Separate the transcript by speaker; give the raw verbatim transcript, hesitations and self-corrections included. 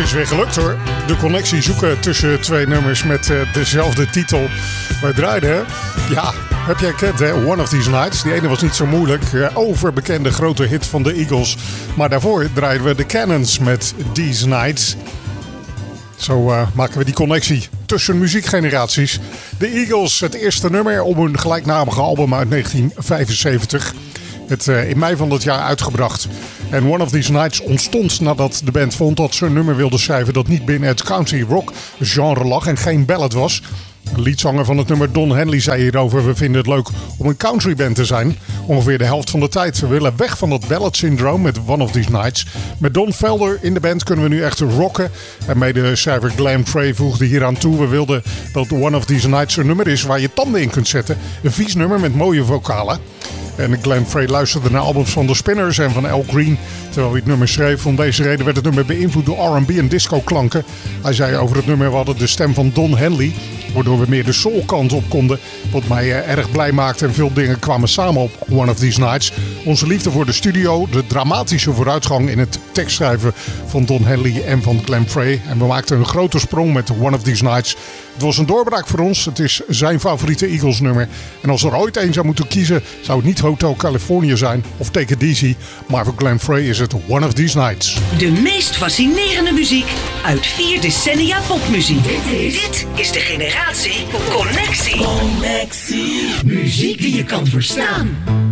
Speaker 1: is weer gelukt hoor. De connectie zoeken tussen twee nummers met uh, dezelfde titel. Wij draaiden, ja, heb jij gekend hè? One of These Nights. Die ene was niet zo moeilijk. Uh, overbekende grote hit van de Eagles. Maar daarvoor draaiden we de Cannons met These Nights. Zo uh, maken we die connectie tussen muziekgeneraties. De Eagles, het eerste nummer op hun gelijknamige album uit negentien vijfenzeventig. Het uh, in mei van dat jaar uitgebracht. En One of These Nights ontstond nadat de band vond dat ze een nummer wilde schrijven dat niet binnen het country rock genre lag en geen ballad was. De leadzanger van het nummer Don Henley zei hierover: we vinden het leuk om een countryband te zijn. Ongeveer de helft van de tijd. We willen weg van dat ballad syndroom met One of These Nights. Met Don Felder in de band kunnen we nu echt rocken. En medeschrijver Glenn Frey voegde hieraan toe: we wilden dat One of These Nights een nummer is waar je tanden in kunt zetten. Een vies nummer met mooie vocalen. En Glenn Frey luisterde naar albums van The Spinners en van Al Green terwijl hij het nummer schreef. Om deze reden werd het nummer beïnvloed door R en B en disco klanken. Hij zei over het nummer: we hadden de stem van Don Henley, waardoor we meer de soul kant op konden. Wat mij uh, erg blij maakte en veel dingen kwamen samen op One of These Nights. Onze liefde voor de studio, de dramatische vooruitgang in het tekstschrijven van Don Henley en van Glenn Frey. En we maakten een grote sprong met One of These Nights. Het was een doorbraak voor ons. Het is zijn favoriete Eagles nummer. En als er ooit een zou moeten kiezen, zou het niet Hotel California zijn of Take It Easy. Maar voor Glenn Frey is het One of These Nights.
Speaker 2: De meest fascinerende muziek uit vier decennia popmuziek. Dit is, Dit is de generatie Connectie. Connectie. Muziek die je kan verstaan.